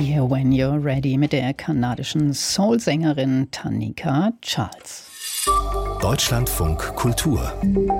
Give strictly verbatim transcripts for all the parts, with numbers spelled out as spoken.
Here When You're Ready mit der kanadischen Soul-Sängerin Tanika Charles. Deutschlandfunk Kultur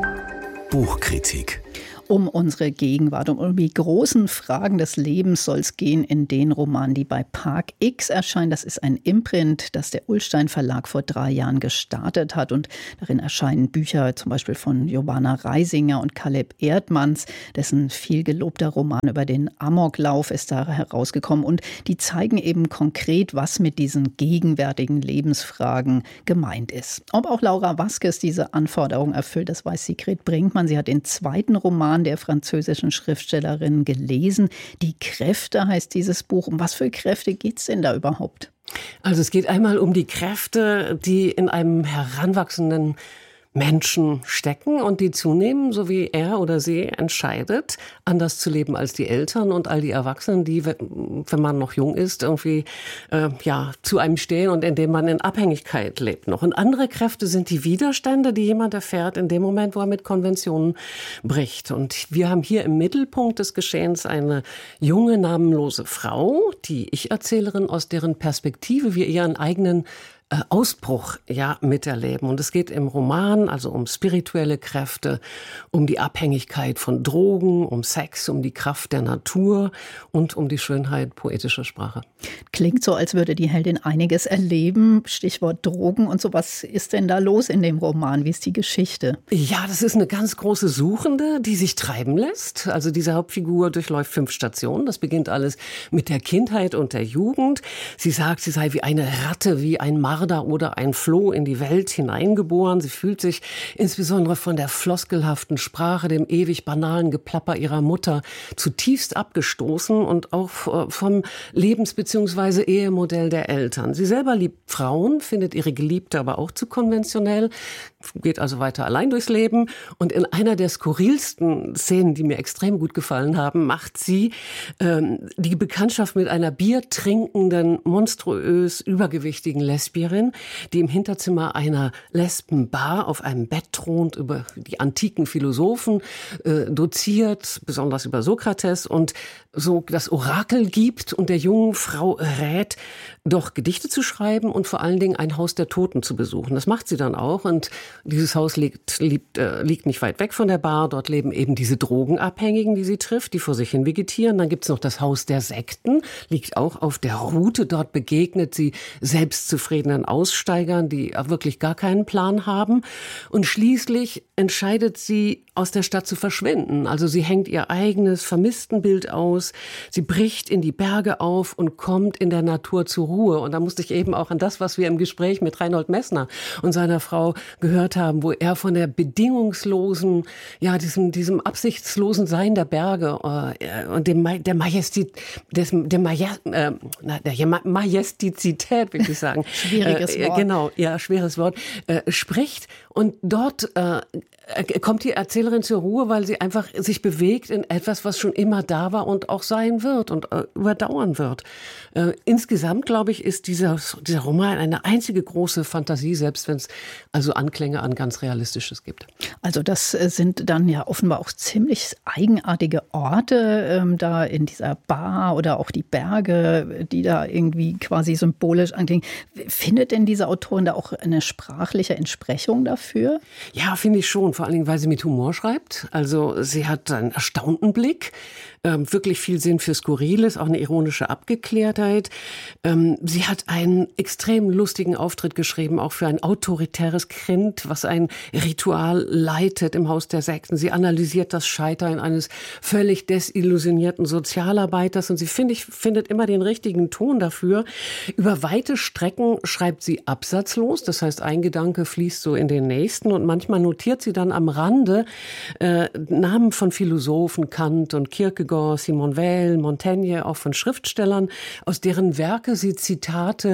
Buchkritik. Um unsere Gegenwart, um, um die großen Fragen des Lebens soll es gehen in den Romanen, die bei Park X erscheinen. Das ist ein Imprint, das der Ullstein Verlag vor drei Jahren gestartet hat. Und darin erscheinen Bücher zum Beispiel von Giovanna Reisinger und Caleb Erdmanns, dessen viel gelobter Roman über den Amoklauf ist da herausgekommen. Und die zeigen eben konkret, was mit diesen gegenwärtigen Lebensfragen gemeint ist. Ob auch Laura Vasquez diese Anforderung erfüllt, das weiß Sigrid Brinkmann. Sie hat den zweiten Roman der französischen Schriftstellerin gelesen. Die Kräfte heißt dieses Buch. Um was für Kräfte geht es denn da überhaupt? Also es geht einmal um die Kräfte, die in einem heranwachsenden Menschen stecken und die zunehmen, so wie er oder sie entscheidet, anders zu leben als die Eltern und all die Erwachsenen, die, wenn man noch jung ist, irgendwie äh, ja zu einem stehen und indem man in Abhängigkeit lebt noch. Und andere Kräfte sind die Widerstände, die jemand erfährt in dem Moment, wo er mit Konventionen bricht. Und wir haben hier im Mittelpunkt des Geschehens eine junge, namenlose Frau, die Ich-Erzählerin, aus deren Perspektive wir ihren eigenen Ausbruch ja miterleben. Und es geht im Roman also um spirituelle Kräfte, um die Abhängigkeit von Drogen, um Sex, um die Kraft der Natur und um die Schönheit poetischer Sprache. Klingt so, als würde die Heldin einiges erleben. Stichwort Drogen und so. Was ist denn da los in dem Roman? Wie ist die Geschichte? Ja, das ist eine ganz große Suchende, die sich treiben lässt. Also diese Hauptfigur durchläuft fünf Stationen. Das beginnt alles mit der Kindheit und der Jugend. Sie sagt, sie sei wie eine Ratte, wie ein Marder oder ein Floh in die Welt hineingeboren. Sie fühlt sich insbesondere von der floskelhaften Sprache, dem ewig banalen Geplapper ihrer Mutter zutiefst abgestoßen und auch vom Lebens- bzw. Ehemodell der Eltern. Sie selber liebt Frauen, findet ihre Geliebte aber auch zu konventionell, geht also weiter allein durchs Leben. Und in einer der skurrilsten Szenen, die mir extrem gut gefallen haben, macht sie ähm, die Bekanntschaft mit einer biertrinkenden, monströs übergewichtigen Lesbierin, die im Hinterzimmer einer Lesbenbar auf einem Bett thront, über die antiken Philosophen äh, doziert, besonders über Sokrates, und so das Orakel gibt und der jungen Frau rät, doch Gedichte zu schreiben und vor allen Dingen ein Haus der Toten zu besuchen. Das macht sie dann auch, und dieses Haus liegt, liegt, äh, liegt nicht weit weg von der Bar. Dort leben eben diese Drogenabhängigen, die sie trifft, die vor sich hin vegetieren. Dann gibt's noch das Haus der Sekten, liegt auch auf der Route. Dort begegnet sie selbstzufriedenen Aussteigern, die wirklich gar keinen Plan haben. Und schließlich entscheidet sie, aus der Stadt zu verschwinden. Also sie hängt ihr eigenes Vermisstenbild aus. Sie bricht in die Berge auf und kommt in der Natur zur Ruhe. Und da musste ich eben auch an das, was wir im Gespräch mit Reinhold Messner und seiner Frau gehört haben, wo er von der bedingungslosen, ja, diesem, diesem absichtslosen Sein der Berge äh, und dem, der Majestit, des, der, Maja, äh, der Majestizität, würde ich sagen. Schwieriges Wort. Äh, genau, ja, schweres Wort, äh, spricht. Und dort äh, kommt die Erzählerin zur Ruhe, weil sie einfach sich bewegt in etwas, was schon immer da war und auch sein wird und äh, überdauern wird. Äh, insgesamt, glaube ich, ist dieser, dieser Roman eine einzige große Fantasie, selbst wenn es also Anklänge an ganz Realistisches gibt. Also das sind dann ja offenbar auch ziemlich eigenartige Orte, ähm, da in dieser Bar oder auch die Berge, die da irgendwie quasi symbolisch anklingen. Findet denn diese Autorin da auch eine sprachliche Entsprechung dafür? Ja, finde ich schon. Vor allen Dingen, weil sie mit Humor schreibt. Also sie hat einen erstaunten Blick, ähm, wirklich viel Sinn für Skurriles, auch eine ironische Abgeklärtheit. Ähm, sie hat einen extrem lustigen Auftritt geschrieben, auch für ein autoritäres Kind, was ein Ritual leitet im Haus der Sekten. Sie analysiert das Scheitern eines völlig desillusionierten Sozialarbeiters und sie, finde ich, findet immer den richtigen Ton dafür. Über weite Strecken schreibt sie absatzlos, das heißt, ein Gedanke fließt so in den nächsten und manchmal notiert sie dann am Rande äh, Namen von Philosophen, Kant und Kierkegaard, Simone Weil, Montaigne, auch von Schriftstellern, aus deren Werke sie Zitate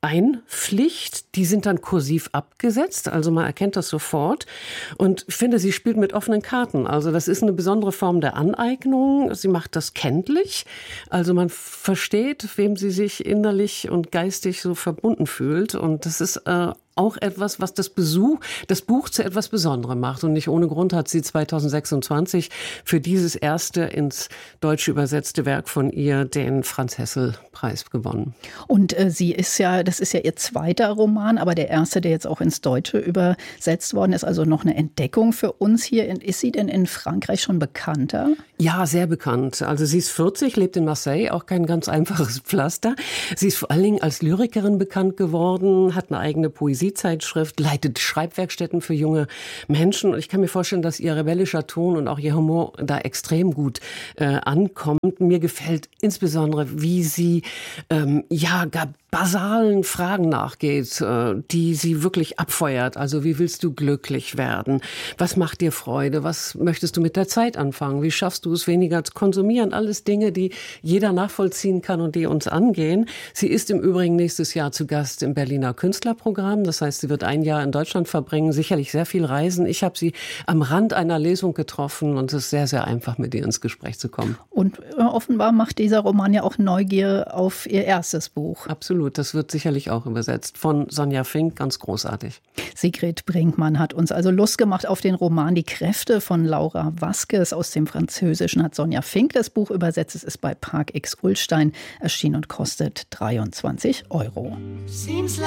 einpflicht. Die sind dann kursiv abgesetzt, also man erkennt das sofort. Und ich finde, sie spielt mit offenen Karten. Also das ist eine besondere Form der Aneignung. Sie macht das kenntlich. Also man versteht, wem sie sich innerlich und geistig so verbunden fühlt. Und das ist äh, auch etwas, was das Besuch, das Buch zu etwas Besonderem macht. Und nicht ohne Grund hat sie zweitausendsechsundzwanzig für dieses erste ins Deutsche übersetzte Werk von ihr den Franz-Hessel-Preis gewonnen. Und äh, sie ist ja, das ist ja ihr zweiter Roman, aber der erste, der jetzt auch ins Deutsche übersetzt worden ist, also noch eine Entdeckung für uns hier. Ist sie denn in Frankreich schon bekannter? Ja, sehr bekannt. Also sie ist vierzig, lebt in Marseille, auch kein ganz einfaches Pflaster. Sie ist vor allen Dingen als Lyrikerin bekannt geworden, hat eine eigene Poesiezeitschrift, leitet Schreibwerkstätten für junge Menschen. Und ich kann mir vorstellen, dass ihr rebellischer Ton und auch ihr Humor da extrem gut äh, ankommt. Mir gefällt insbesondere, wie sie ähm, ja gar basalen Fragen nachgeht, die sie wirklich abfeuert. Also wie willst du glücklich werden? Was macht dir Freude? Was möchtest du mit der Zeit anfangen? Wie schaffst du es, weniger zu konsumieren? Alles Dinge, die jeder nachvollziehen kann und die uns angehen. Sie ist im Übrigen nächstes Jahr zu Gast im Berliner Künstlerprogramm. Das heißt, sie wird ein Jahr in Deutschland verbringen, sicherlich sehr viel reisen. Ich habe sie am Rand einer Lesung getroffen und es ist sehr, sehr einfach, mit ihr ins Gespräch zu kommen. Und offenbar macht dieser Roman ja auch Neugier auf ihr erstes Buch. Absolut. Das wird sicherlich auch übersetzt von Sonja Fink, ganz großartig. Sigrid Brinkmann hat uns also Lust gemacht auf den Roman Die Kräfte von Laura Vasquez. Aus dem Französischen hat Sonja Fink das Buch übersetzt. Es ist bei Park X Ullstein erschienen und kostet dreiundzwanzig Euro. Seems like